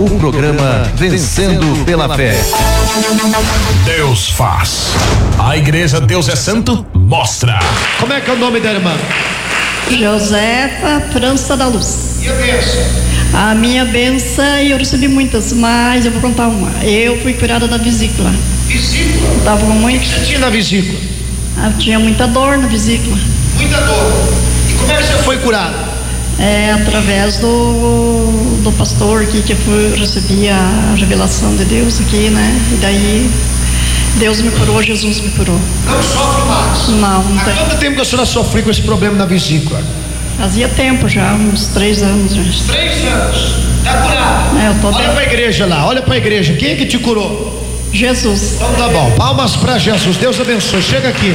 o programa Vencendo pela Fé. Deus faz. A igreja Deus é Santo mostra. Como é que é o nome da irmã? Josefa França da Luz. E a bênção? A minha benção, eu recebi muitas, mas eu vou contar uma. Eu fui curada da vesícula. Vesícula? Tava muito. O que você tinha na vesícula? Eu tinha muita dor na vesícula. Muita dor. E como é que você foi curada? Através do pastor aqui, que eu recebi a revelação de Deus aqui, né? E daí Deus me curou, Jesus me curou. Não sofre mais? Não tem. Há quanto tempo que a senhora sofreu com esse problema na vesícula? Fazia tempo já, uns 3 anos já. 3 anos? Tá curado? Olha pra igreja lá, olha pra igreja. Quem é que te curou? Jesus. Então tá bom, palmas pra Jesus. Deus abençoe. Chega aqui.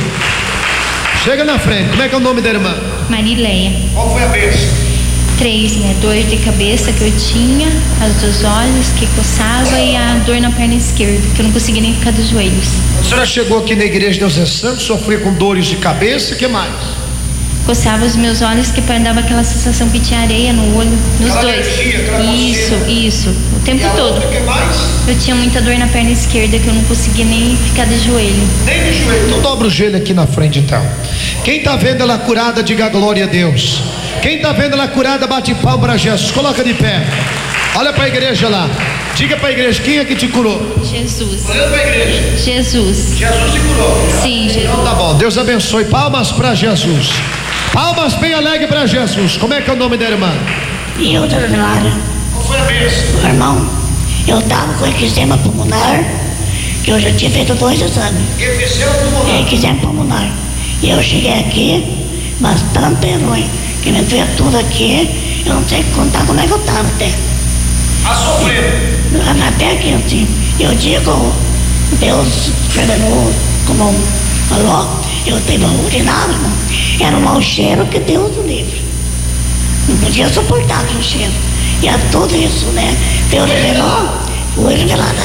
Chega na frente. Como é que é o nome da irmã? Marileia. Qual foi a bênção? 3, né? Dor de cabeça que eu tinha, as dos olhos que coçava e a dor na perna esquerda, que eu não conseguia nem ficar dos joelhos. A senhora chegou aqui na igreja Deus é Santo, sofreu com dores de cabeça, o que mais? Coçava os meus olhos, que dava aquela sensação que tinha areia no olho, nos aquela dois. Energia, Isso, o tempo todo. O que mais? Eu tinha muita dor na perna esquerda, que eu não conseguia nem ficar de joelho. Nem de joelho. Então dobra o joelho aqui na frente então. Quem tá vendo ela curada, diga glória a Deus. Quem tá vendo ela curada, bate palma para Jesus. Coloca de pé. Olha para a igreja lá. Diga para a igreja, quem é que te curou? Jesus. Olha para a igreja. Jesus. Jesus te curou. Sim, Jesus. Então tá bom. Deus abençoe. Palmas para Jesus. Palmas bem alegre para Jesus. Como é que é o nome da irmã? Hilda Lara. Qual foi a bênção? Irmão, eu estava com enfisema pulmonar, que eu já tinha feito 2 exames. Enfisema pulmonar. Enfisema pulmonar. E eu cheguei aqui, bastante ruim, que me veio tudo aqui, eu não sei contar como é que eu estava até. A sofrer. Até aqui, assim. Eu digo, Deus revelou como falou, eu tenho urinado, irmão. Era um mau cheiro que Deus o livre. Não podia suportar aquele cheiro. E a tudo isso, né? Deus revelou, foi revelado